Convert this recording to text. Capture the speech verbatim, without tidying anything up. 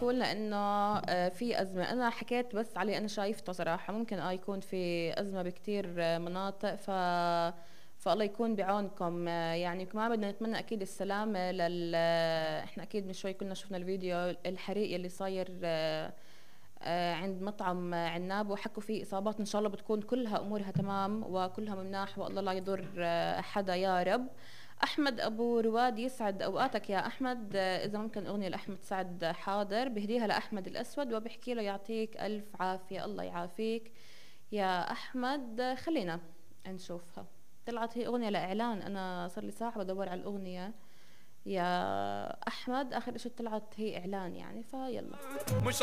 قلنا انه آه، في ازمه، انا حكيت بس علي انا شايفته صراحه، ممكن اه يكون في ازمه بكتير آه، مناطق. ف فالله يكون بعونكم. آه، يعني كمان بدنا نتمنى اكيد السلامه لل آه، احنا اكيد من شوي كنا شفنا الفيديو الحريق اللي صاير آه، آه، عند مطعم آه، عناب، وحكوا فيه اصابات، ان شاء الله بتكون كلها امورها تمام وكلها مناح، والله لا يضر آه، حدا يا رب. احمد ابو رواد يسعد اوقاتك يا احمد. آه، اذا ممكن اغنيه لاحمد سعد حاضر، بهديها لاحمد الاسود وبحكي له يعطيك الف عافيه. الله يعافيك يا احمد. آه، خلينا نشوفها. طلعت هي اغنيه لاعلان، انا صار لي ساعه بدور على الاغنيه يا احمد، اخر اشي طلعت هي اعلان يعني، فيلا.